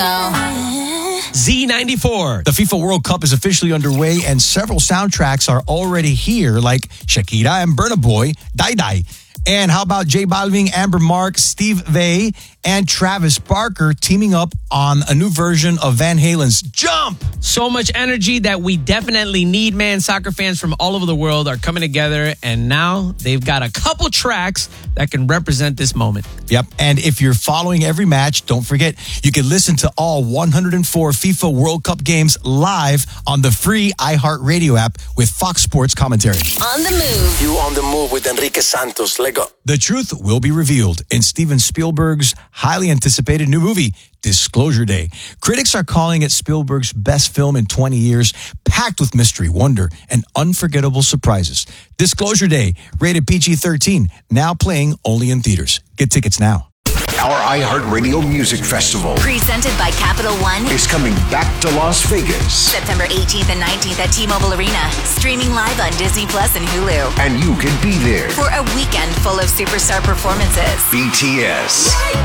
Z94. The FIFA World Cup is officially underway and several soundtracks are already here, like Shakira and Burna Boy, Die Die. And how about J Balvin, Amber Mark, Steve Vai, and Travis Barker teaming up on a new version of Van Halen's Jump? So much energy that we definitely need, man. Soccer fans from all over the world are coming together, and now they've got a couple tracks that can represent this moment. Yep. And if you're following every match, don't forget, you can listen to all 104 FIFA World Cup games live on the free iHeartRadio app with Fox Sports commentary. On the move. You on the move with Enrique Santos. Let go. The truth will be revealed in Steven Spielberg's highly anticipated new movie, Disclosure Day. Critics are calling it Spielberg's best film in 20 years, packed with mystery, wonder, and unforgettable surprises. Disclosure Day, rated PG-13, now playing only in theaters. Get tickets now. Our iHeartRadio Music Festival Presented by Capital One. is coming back to Las Vegas. September 18th and 19th at T-Mobile Arena. Streaming live on Disney Plus and Hulu. And you can be there. For a weekend full of superstar performances. BTS.